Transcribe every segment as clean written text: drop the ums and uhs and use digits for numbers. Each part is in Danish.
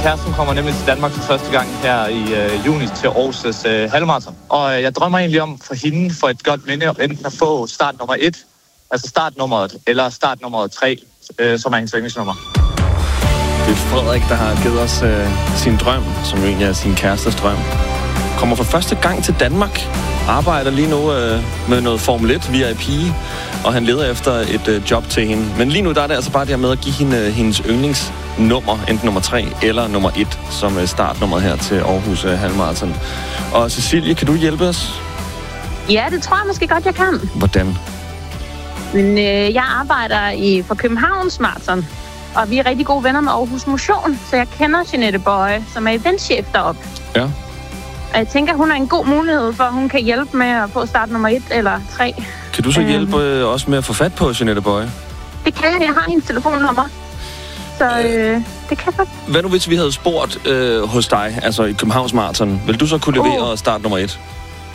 kæreste kommer nemlig til Danmark for første gang her i juni til Aarhus' halvmarathon. Og jeg drømmer egentlig om for hende for et godt minde enten at få start nummer 1, altså startnummeret, eller startnummeret 3, som er hendes yndlingsnummer. Det er Frederik, der har givet os sin drøm, som jo egentlig er sin kærestes drøm. Kommer for første gang til Danmark, arbejder lige nu med noget Formel 1 VIP, og han leder efter et job til hende. Men lige nu der er det altså bare det her med at give hende hendes yndlingsnummer, enten nummer 3 eller nummer 1, som er startnummeret her til Aarhus Halvmarathon. Og Cecilie, kan du hjælpe os? Ja, det tror jeg måske godt, jeg kan. Hvordan? Men jeg arbejder for Københavns Marathon, og vi er rigtig gode venner med Aarhus Motion, så jeg kender Jeanette Bøje, som er eventchef deroppe. Ja. Og jeg tænker, hun er en god mulighed for, at hun kan hjælpe med at få start nummer 1 eller 3. Kan du så hjælpe os med at få fat på Jeanette Bøje? Det kan jeg. Jeg har hendes telefonnummer. Så det kan jeg. Hvad nu, hvis vi havde spurgt hos dig, altså i Københavns Marathon? Vil du så kunne levere start nummer 1?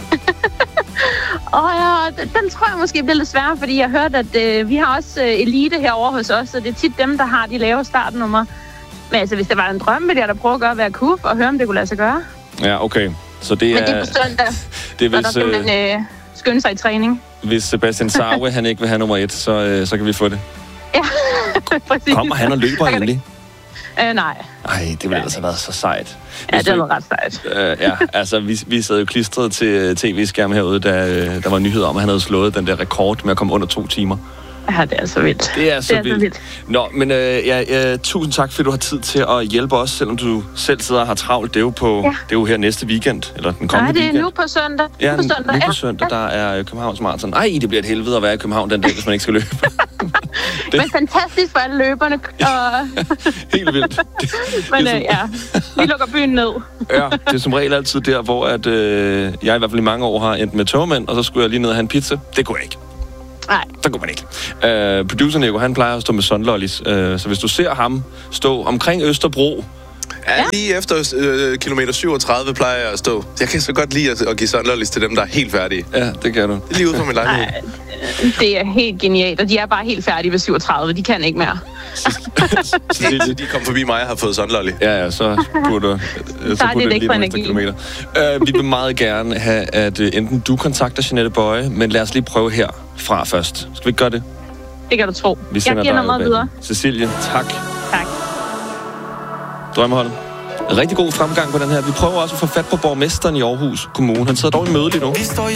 Den tror jeg måske bliver lidt sværere, fordi jeg hørte, at vi har også elite herovre hos os, så det er tit dem, der har de lave startnummer. Men altså, hvis det var en drøm, ville jeg da prøve at gøre, hvad jeg kunne, og høre, om det kunne lade sig gøre. Ja, okay. Så det Men det er på søndag, det er, der skal man skynde sig i træning. Hvis Sebastian Sarwe, han ikke vil have nummer 1, så kan vi få det. Ja, præcis. Kommer han og løber egentlig? Nej. Ej, det ville altså have været så sejt. Ja, det var ret sejt. Ja, altså vi sad jo klistret til tv-skærmen herude, da der var nyheder om, at han havde slået den der rekord med at komme under 2 timer. Ja, det er så vildt. Det er så vildt. Nå, men tusind tak, fordi du har tid til at hjælpe os, selvom du selv sidder og har travlt. Det er jo, det er jo her næste weekend, eller den kommende weekend. Nej, det er nu på søndag. Ja, nu på søndag, der er Københavns Marathon. Ej, det bliver et helvede at være i København den dag, hvis man ikke skal løbe. Men fantastisk for alle løberne. Helt vildt. Men vi lukker byen ned. Ja, det er som regel altid der, hvor at, jeg i hvert fald i mange år har endt med togmænd, og så skulle jeg lige ned og have en pizza. Det kunne jeg ikke. Nej. Så kunne man ikke. Producer Nico, han plejer at stå med sunlollies, så hvis du ser ham stå omkring Østerbro... Ja, lige efter kilometer 37 plejer jeg at stå. Jeg kan så godt lide at give sunlollies til dem, der er helt færdige. Ja, det kan du. Det er lige ude fra min lejlighed. Det er helt genialt, og de er bare helt færdige ved 37. De kan ikke mere. Så de kom forbi mig og har fået sunlolly. Ja, så burde du lige nogle kilometer. Vi vil meget gerne have, at enten du kontakter Jeanette Bøje, men lad os lige prøve her fra først. Skal vi ikke gøre det? Det kan du tro. Vi sender jeg giver nummeret videre. Cecilie, tak. Tak. Drømmehold. Rigtig god fremgang på den her. Vi prøver også at få fat på borgmesteren i Aarhus Kommune. Han sidder dog i møde lige nu.